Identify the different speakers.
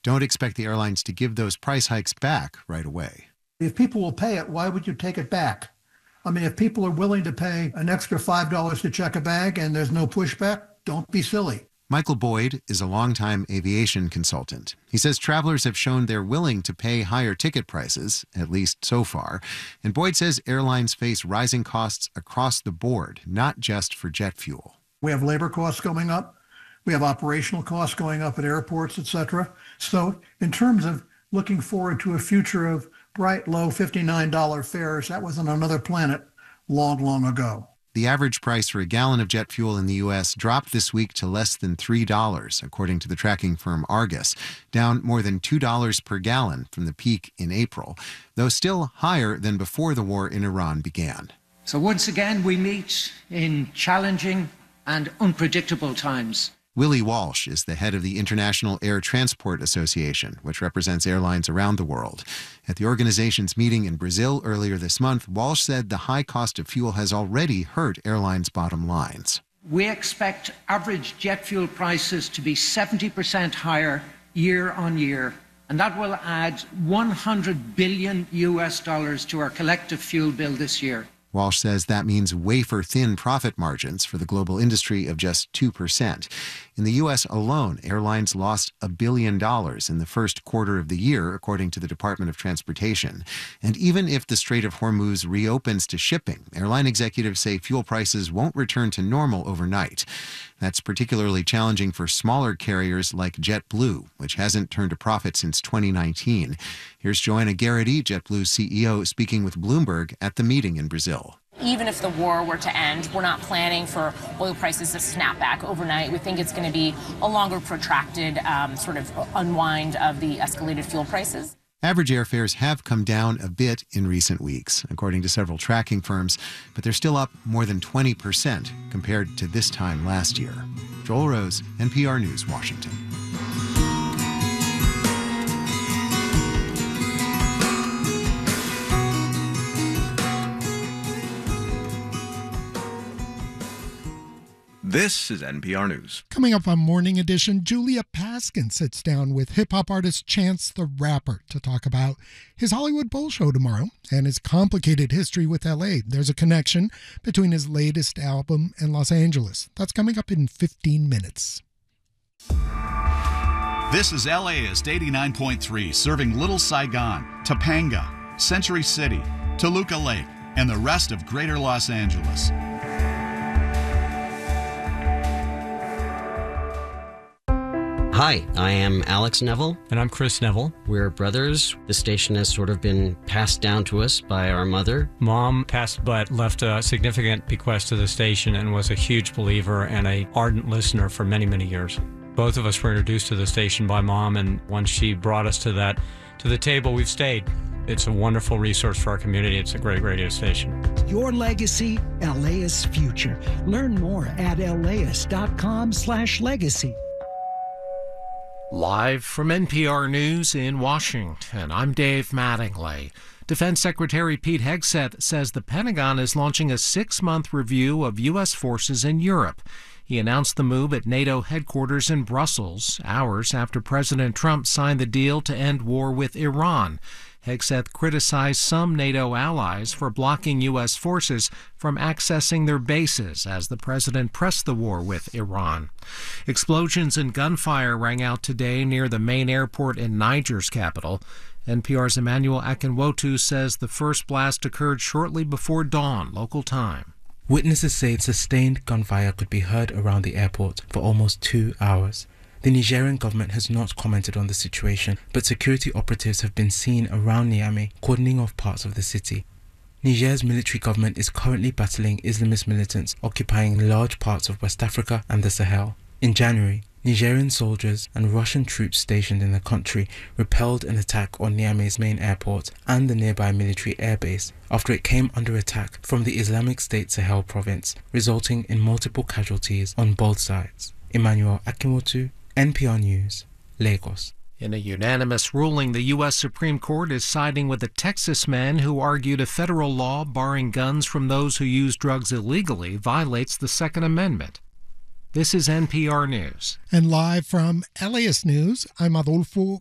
Speaker 1: don't expect the airlines to give those price hikes back right away.
Speaker 2: If people will pay it, why would you take it back? I mean, if people are willing to pay an extra $5 to check a bag and there's no pushback, don't be silly.
Speaker 1: Michael Boyd is a longtime aviation consultant. He says travelers have shown they're willing to pay higher ticket prices, at least so far. And Boyd says airlines face rising costs across the board, not just for jet fuel.
Speaker 2: We have labor costs going up. We have operational costs going up at airports, et cetera. So in terms of looking forward to a future of bright, low $59 fares, that was on another planet long, long ago.
Speaker 1: The average price for a gallon of jet fuel in the U.S. dropped this week to less than $3, according to the tracking firm Argus, down more than $2 per gallon from the peak in April, though still higher than before the war in Iran began.
Speaker 3: So once again, we meet in challenging and unpredictable times.
Speaker 1: Willie Walsh is the head of the International Air Transport Association, which represents airlines around the world. At the organization's meeting in Brazil earlier this month, Walsh said the high cost of fuel has already hurt airlines' bottom lines.
Speaker 3: We expect average jet fuel prices to be 70% higher year on year, and that will add $100 billion to our collective fuel bill this year.
Speaker 1: Walsh says that means wafer-thin profit margins for the global industry of just 2%. In the U.S. alone, airlines lost $1 billion in the first quarter of the year, according to the Department of Transportation. And even if the Strait of Hormuz reopens to shipping, airline executives say fuel prices won't return to normal overnight. That's particularly challenging for smaller carriers like JetBlue, which hasn't turned a profit since 2019. Here's Joanna Garrity, JetBlue's CEO, speaking with Bloomberg at the meeting in Brazil.
Speaker 4: Even if the war were to end, we're not planning for oil prices to snap back overnight. We think it's going to be a longer protracted sort of unwind of the escalated fuel prices.
Speaker 1: Average airfares have come down a bit in recent weeks, according to several tracking firms, but they're still up more than 20% compared to this time last year. Joel Rose, NPR News, Washington.
Speaker 5: This is NPR News.
Speaker 6: Coming up on Morning Edition, Julia Paskin sits down with hip-hop artist Chance the Rapper to talk about his Hollywood Bowl show tomorrow and his complicated history with L.A. There's a connection between his latest album and Los Angeles. That's coming up in 15 minutes.
Speaker 7: This is LAist 89.3, serving Little Saigon, Topanga, Century City, Toluca Lake, and the rest of Greater Los Angeles.
Speaker 8: Hi, I am Alex Neville.
Speaker 9: And I'm Chris Neville.
Speaker 8: We're brothers. The station has sort of been passed down to us by our mother.
Speaker 9: Mom passed but left a significant bequest to the station and was a huge believer and an ardent listener for many, many years. Both of us were introduced to the station by Mom, and once she brought us to the table, we've stayed. It's a wonderful resource for our community. It's a great radio station.
Speaker 10: Your legacy, LAist future. Learn more at laist.com/legacy.
Speaker 11: Live from NPR News in Washington, I'm Dave Mattingly. Defense Secretary Pete Hegseth says the Pentagon is launching a 6-month review of U.S. forces in Europe. He announced the move at NATO headquarters in Brussels, hours after President Trump signed the deal to end war with Iran. Hegseth criticized some NATO allies for blocking U.S. forces from accessing their bases as the president pressed the war with Iran. Explosions and gunfire rang out today near the main airport in Niger's capital. NPR's Emmanuel Akinwotu says the first blast occurred shortly before dawn, local time.
Speaker 12: Witnesses say sustained gunfire could be heard around the airport for almost 2 hours. The Nigerian government has not commented on the situation, but security operatives have been seen around Niamey, cordoning off parts of the city. Niger's military government is currently battling Islamist militants occupying large parts of West Africa and the Sahel. In January, Nigerian soldiers and Russian troops stationed in the country repelled an attack on Niamey's main airport and the nearby military airbase after it came under attack from the Islamic State Sahel province, resulting in multiple casualties on both sides. Emmanuel Akinwotu, NPR News, Lagos.
Speaker 11: In a unanimous ruling, the U.S. Supreme Court is siding with the Texas man who argued a federal law barring guns from those who use drugs illegally violates the Second Amendment. This is NPR News.
Speaker 6: And live from LAist News, I'm Adolfo